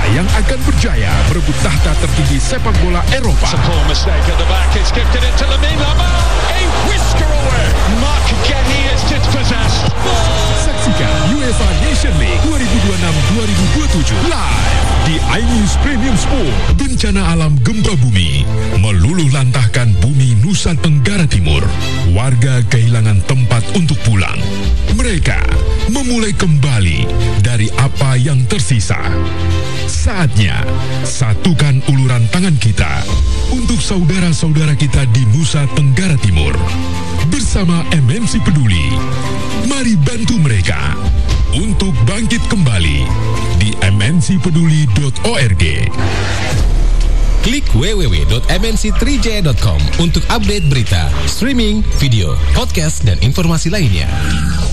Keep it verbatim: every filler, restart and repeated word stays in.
yang akan berjaya merebut tahta tertinggi sepak bola Eropa. Saksikan UEFA Nation League dua ribu dua puluh enam dua ribu dua puluh tujuh live di iNews Premium Sport. Bencana alam gempa bumi meluluh lantahkan bumi Nusa Tenggara Timur. Warga kehilangan tempat untuk pulang. Mereka memulai kembali dari apa yang tersisa. Saatnya satukan uluran tangan kita untuk saudara-saudara kita di Nusa Tenggara Timur. Bersama M N C Peduli, mari bantu mereka untuk bangkit kembali di m n c peduli dot org. Klik w w w dot m n c trijaya dot com untuk update berita, streaming, video, podcast, dan informasi lainnya.